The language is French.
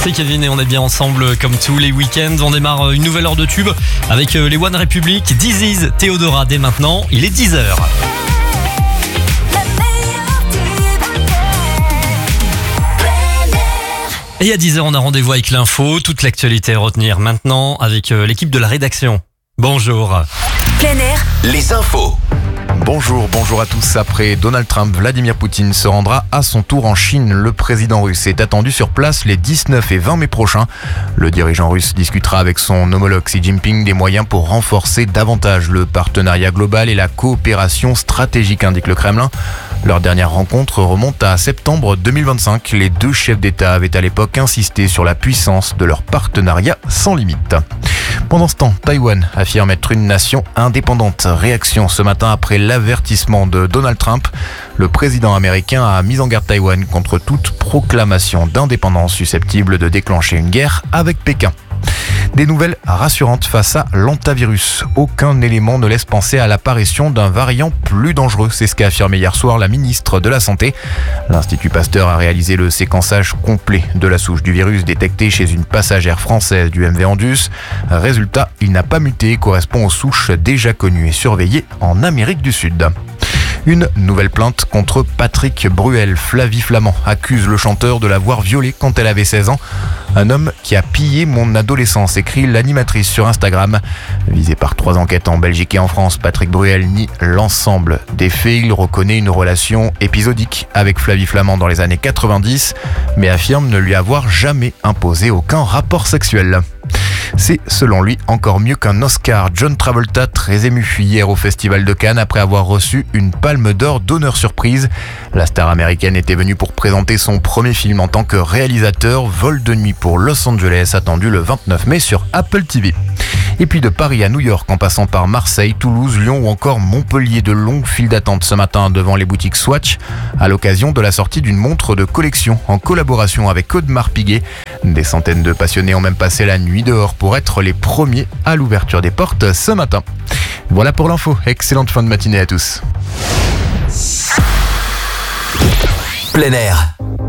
C'est Kevin et on est bien ensemble comme tous les week-ends. On démarre une nouvelle heure de tube avec les One Republic, This Is Théodora dès maintenant. Il est 10h. Et à 10h, on a rendez-vous avec l'info. Toute l'actualité à retenir maintenant avec l'équipe de la rédaction. Bonjour. Plein air. Les infos. Bonjour à tous. Après Donald Trump, Vladimir Poutine se rendra à son tour en Chine. Le président russe est attendu sur place les 19 et 20 mai prochains. Le dirigeant russe discutera avec son homologue Xi Jinping des moyens pour renforcer davantage le partenariat global et la coopération stratégique, indique le Kremlin. Leur dernière rencontre remonte à septembre 2025. Les deux chefs d'État avaient à l'époque insisté sur la puissance de leur partenariat sans limite. Pendant ce temps, Taïwan affirme être une nation indépendante. Réaction ce matin après l'avertissement de Donald Trump. Le président américain a mis en garde Taïwan contre toute proclamation d'indépendance susceptible de déclencher une guerre avec Pékin. Des nouvelles rassurantes face à l'hantavirus. Aucun élément ne laisse penser à l'apparition d'un variant plus dangereux. C'est ce qu'a affirmé hier soir la ministre de la Santé. L'Institut Pasteur a réalisé le séquençage complet de la souche du virus détectée chez une passagère française du MV Andus. Résultat, il n'a pas muté et correspond aux souches déjà connues et surveillées en Amérique du Sud. Une nouvelle plainte contre Patrick Bruel. Flavie Flament accuse le chanteur de l'avoir violée quand elle avait 16 ans. Un homme qui a pillé mon adolescence, écrit l'animatrice sur Instagram. Visé par 3 enquêtes en Belgique et en France, Patrick Bruel nie l'ensemble des faits. Il reconnaît une relation épisodique avec Flavie Flament dans les années 90, mais affirme ne lui avoir jamais imposé aucun rapport sexuel. C'est, selon lui, encore mieux qu'un Oscar. John Travolta, très ému hier au Festival de Cannes après avoir reçu une palme d'or d'honneur surprise. La star américaine était venue pour présenter son premier film en tant que réalisateur, Vol de nuit pour Los Angeles, attendu le 29 mai sur Apple TV. Et puis de Paris à New York, en passant par Marseille, Toulouse, Lyon ou encore Montpellier, de longues files d'attente ce matin devant les boutiques Swatch à l'occasion de la sortie d'une montre de collection en collaboration avec Audemars Piguet. Des centaines de passionnés ont même passé la nuit dehors pour être les premiers à l'ouverture des portes ce matin. Voilà pour l'info. Excellente fin de matinée à tous. Plein air.